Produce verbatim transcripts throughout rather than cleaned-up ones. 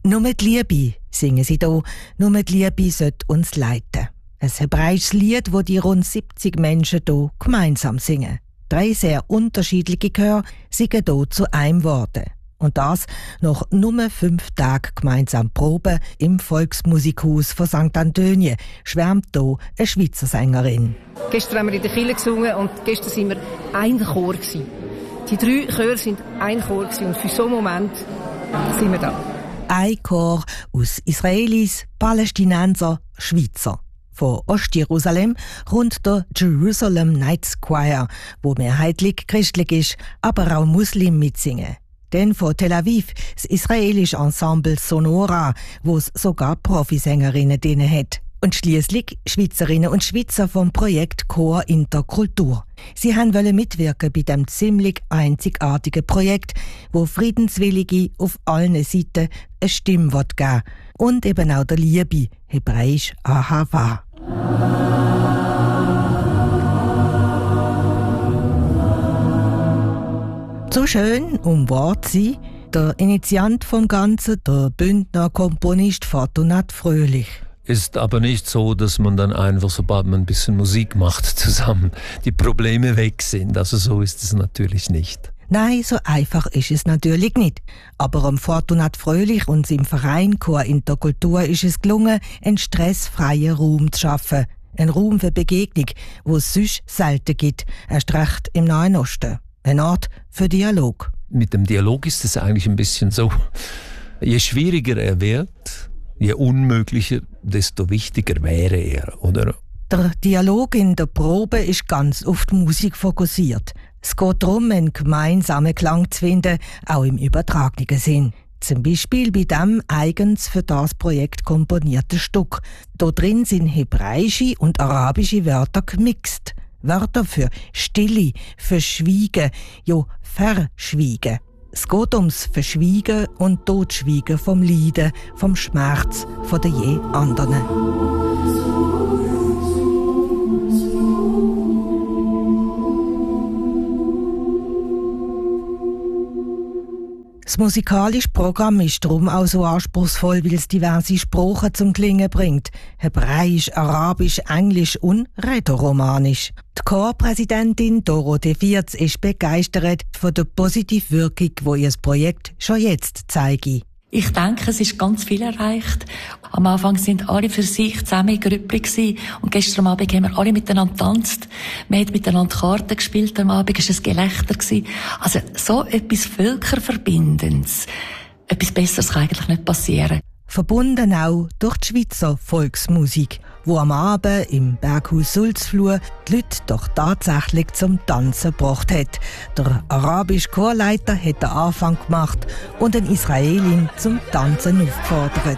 Nur die Liebe, singen sie hier, nur die Liebe sollte uns leiten. Ein hebräisches Lied, das die rund siebzig Menschen hier gemeinsam singen. Drei sehr unterschiedliche Chöre singen hier zu einem geworden. Und das nach nur fünf Tagen gemeinsam Proben im Volksmusikhaus von Sankt Antonie, schwärmt hier eine Schweizer Sängerin. Gestern haben wir in der Kirche gesungen und gestern waren wir ein Chor. Die drei Chöre waren ein Chor und für so einen Moment sind wir da. Ein Chor aus Israelis, Palästinenser, Schweizer. Von Ostjerusalem rund der Jerusalem Night Choir, wo mehrheitlich christlich ist, aber auch Muslim mitsingen. Dann von Tel Aviv das israelische Ensemble Sonora, wo es sogar Profisängerinnen drin hat. Und schliesslich Schweizerinnen und Schweizer vom Projekt Chor Interkultur. Sie wollten mitwirken bei dem ziemlich einzigartigen Projekt, wo Friedenswillige auf allen Seiten eine Stimme geben will. Und eben auch der Liebe, hebräisch Ahava. So schön um Wort sein, der Initiant vom Ganzen, der Bündner Komponist Fortunat Fröhlich. Ist aber nicht so, dass man dann einfach, sobald man ein bisschen Musik macht zusammen, die Probleme weg sind. Also so ist es natürlich nicht. Nein, so einfach ist es natürlich nicht. Aber am Fortunat Fröhlich und seinem Verein Chor Interkultur ist es gelungen, einen stressfreien Raum zu schaffen. Ein Raum für Begegnung, wo es sonst selten gibt, erst recht im Nahen Osten. Ein Ort für Dialog. Mit dem Dialog ist es eigentlich ein bisschen so, je schwieriger er wird, je unmöglicher, desto wichtiger wäre er, oder? Der Dialog in der Probe ist ganz auf die Musik fokussiert. Es geht darum, einen gemeinsamen Klang zu finden, auch im übertragenen Sinn. Zum Beispiel bei dem eigens für das Projekt komponierten Stück. Da drin sind hebräische und arabische Wörter gemixt. Wörter für Stille, für Schweigen, ja, Verschwiegen. Es geht ums Verschwiegen und Totschweigen vom Leiden, vom Schmerz von den je anderen. Das musikalische Programm ist darum auch so anspruchsvoll, weil es diverse Sprachen zum Klingen bringt. Hebräisch, Arabisch, Englisch und Rätoromanisch. Die Chorpräsidentin Dorothee Vierz ist begeistert von der positiven Wirkung, die ihr Projekt schon jetzt zeige. Ich denke, es ist ganz viel erreicht. Am Anfang sind alle für sich zusammen in Grüppli gsi und gestern Abend haben wir alle miteinander getanzt. Wir haben miteinander Karten gespielt am Abend, es war ein Gelächter gsi. Also so etwas Völkerverbindendes. Etwas Besseres kann eigentlich nicht passieren. Verbunden auch durch die Schweizer Volksmusik, wo am Abend im Berghaus Sulzfluh die Leute doch tatsächlich zum Tanzen gebracht hat. Der arabische Chorleiter hat den Anfang gemacht und eine Israelin zum Tanzen aufgefordert.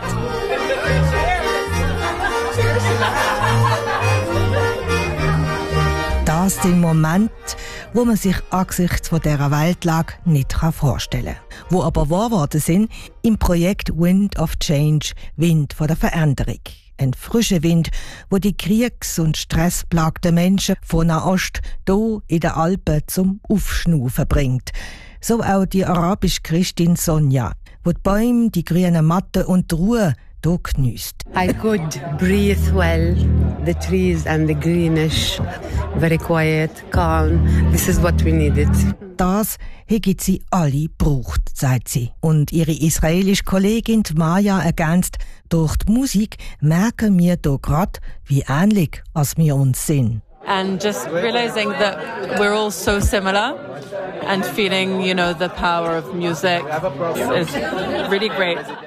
Das sind Momente, wo man sich angesichts von dieser Weltlage nicht vorstellen kann. Wo aber wahr geworden sind im Projekt Wind of Change, Wind von der Veränderung. Ein frischer Wind, wo die kriegs- und stressplagten Menschen von Nahost hier in den Alpen zum Aufschnaufen bringt. So auch die arabische Christin Sonja, wo die Bäume, die grünen Matten und die Ruhe hier geniesst. I could breathe well, the trees and the greenish, very quiet, calm. This is what we needed. Das hätte sie alle gebraucht, sagt sie. Und ihre israelische Kollegin Maja ergänzt, durch die Musik merken wir hier gerade, wie ähnlich als wir uns sind. And just realizing that we're all so similar and feeling, you know, the power of music is really great.